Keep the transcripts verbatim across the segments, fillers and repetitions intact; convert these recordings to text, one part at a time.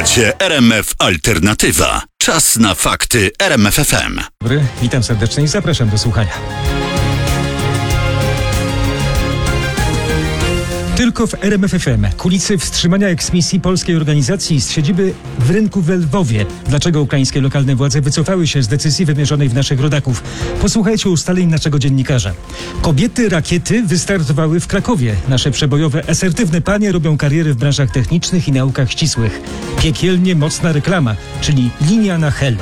Słuchacie R M F Alternatywa. Czas na fakty R M F F M. Dobry, witam serdecznie i zapraszam do słuchania. Tylko w R M F F M. Kulisy wstrzymania eksmisji polskiej organizacji z siedziby w rynku w Lwowie. Dlaczego ukraińskie lokalne władze wycofały się z decyzji wymierzonej w naszych rodaków? Posłuchajcie ustaleń naszego dziennikarza. Kobiety rakiety wystartowały w Krakowie. Nasze przebojowe, asertywne panie robią kariery w branżach technicznych i naukach ścisłych. Piekielnie mocna reklama, czyli linia na Hel.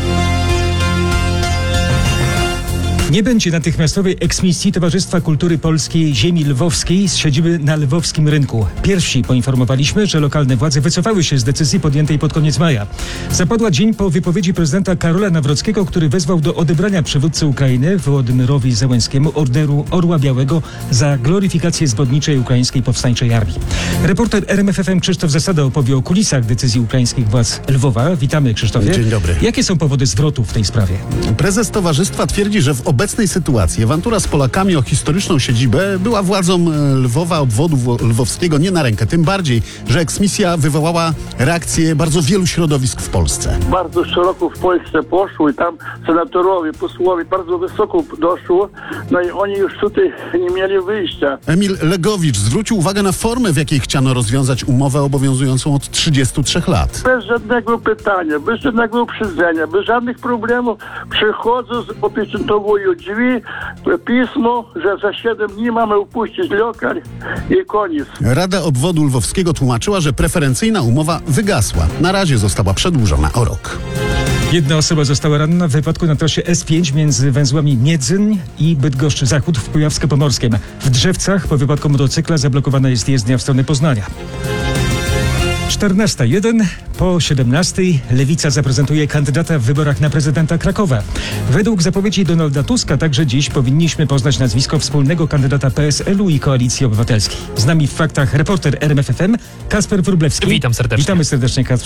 Nie będzie natychmiastowej eksmisji Towarzystwa Kultury Polskiej Ziemi Lwowskiej z siedziby na lwowskim rynku. Pierwsi poinformowaliśmy, że lokalne władze wycofały się z decyzji podjętej pod koniec maja. Zapadła dzień po wypowiedzi prezydenta Karola Nawrockiego, który wezwał do odebrania przywódcy Ukrainy Wołodymyrowi Zełenskiemu orderu Orła Białego za gloryfikację zbrodniczej ukraińskiej powstańczej armii. Reporter R M F F M Krzysztof Zasada opowie o kulisach decyzji ukraińskich władz Lwowa. Witamy, Krzysztofie. Dzień dobry. Jakie są powody zwrotu w tej sprawie? Prezes towarzystwa twierdzi, że w obecnej sytuacji awantura z Polakami o historyczną siedzibę była władzom Lwowa, obwodu lwowskiego nie na rękę. Tym bardziej, że eksmisja wywołała reakcję bardzo wielu środowisk w Polsce. Bardzo szeroko w Polsce poszło i tam senatorowie, posłowie bardzo wysoko doszło, no i oni już tutaj nie mieli wyjścia. Emil Legowicz zwrócił uwagę na formę, w jakiej chciano rozwiązać umowę obowiązującą od trzydziestu trzech lat. Bez żadnego pytania, bez żadnego uprzedzenia, bez żadnych problemów przychodzą, opieczętowują drzwi, pismo, że za siedem dni mamy upuścić lokal i koniec. Rada Obwodu Lwowskiego tłumaczyła, że preferencyjna umowa wygasła. Na razie została przedłużona o rok. Jedna osoba została ranna w wypadku na trasie S pięć między węzłami Miedzyń i Bydgoszcz Zachód w Kujawsko-Pomorskiem. W Drzewcach po wypadku motocykla zablokowana jest jezdnia w stronę Poznania. czternasta jeden po siedemnastej Lewica zaprezentuje kandydata w wyborach na prezydenta Krakowa. Według zapowiedzi Donalda Tuska także dziś powinniśmy poznać nazwisko wspólnego kandydata P S L u i Koalicji Obywatelskiej. Z nami w faktach reporter R M F F M Kasper Wróblewski. Witam serdecznie. Witamy serdecznie,